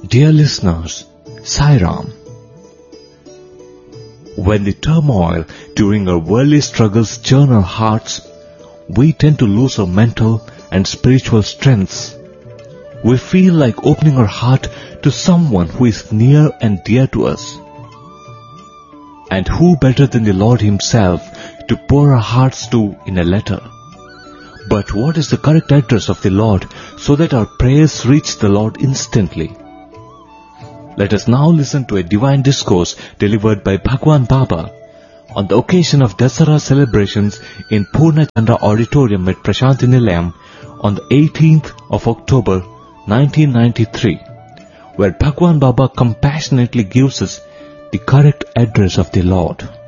Dear listeners, Sai Ram. When the turmoil during our worldly struggles churn our hearts, we tend to lose our mental and spiritual strengths. We feel like opening our heart to someone who is near and dear to us. And who better than the Lord Himself to pour our hearts to in a letter? But what is the correct address of the Lord so that our prayers reach the Lord instantly? Let us now listen to a divine discourse delivered by Bhagwan Baba on the occasion of Dasara celebrations in Purna Chandra Auditorium at Prashanti Nilayam on the 18th of October 1993, where Bhagwan Baba compassionately gives us the correct address of the Lord.